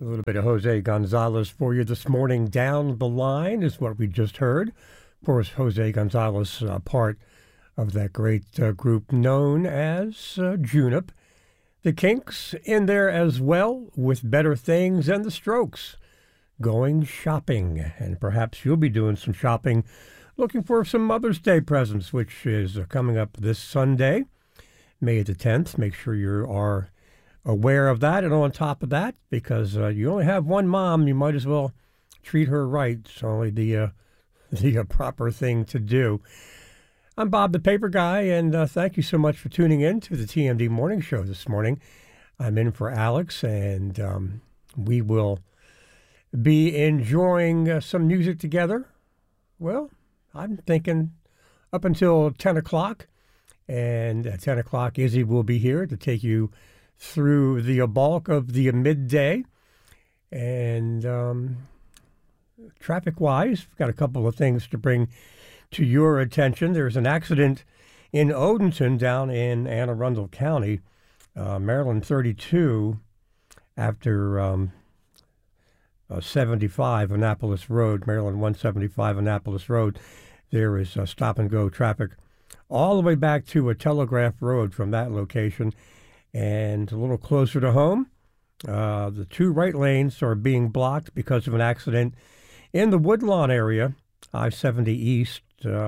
A little bit of Jose Gonzalez for you this morning. Down the Line is what we just heard. Of course, Jose Gonzalez, part of that great group known as Junip. The Kinks in there as well with Better Things, and the Strokes going shopping. And perhaps you'll be doing some shopping, looking for some Mother's Day presents, which is coming up this Sunday, May the 10th. Make sure you are aware of that. And on top of that, because you only have one mom, you might as well treat her right. It's only the proper thing to do. I'm Bob the Paper Guy, and thank you so much for tuning in to the TMD Morning Show this morning. I'm in for Alex, and we will be enjoying some music together. Well, I'm thinking up until 10 o'clock. And at 10 o'clock, Izzy will be here to take you through the bulk of the midday. And traffic-wise, we've got a couple of things to bring to your attention. There's an accident in Odenton down in Anne Arundel County, Maryland 32, after 75 Annapolis Road, Maryland 175 Annapolis Road. There is stop-and-go traffic all the way back to a Telegraph Road from that location. And a little closer to home, the two right lanes are being blocked because of an accident in the Woodlawn area, I-70 East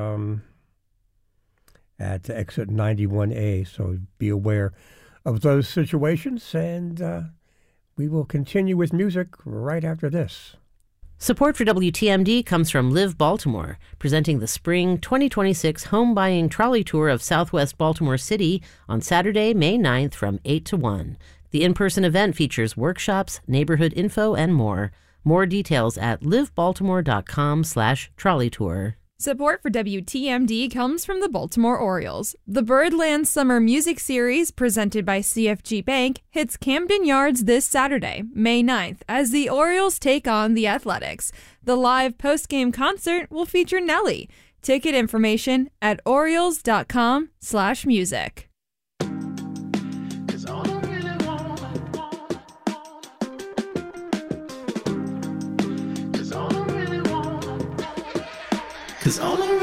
at exit 91A. So be aware of those situations, and we will continue with music right after this. Support for WTMD comes from Live Baltimore, presenting the Spring 2026 Home Buying Trolley Tour of Southwest Baltimore City on Saturday, May 9th from 8 to 1. The in-person event features workshops, neighborhood info, and more. More details at livebaltimore.com/trolley tour. Support for WTMD comes from the Baltimore Orioles. The Birdland Summer Music Series, presented by CFG Bank, hits Camden Yards this Saturday, May 9th, as the Orioles take on the Athletics. The live post-game concert will feature Nelly. Ticket information at orioles.com/music. Cause all I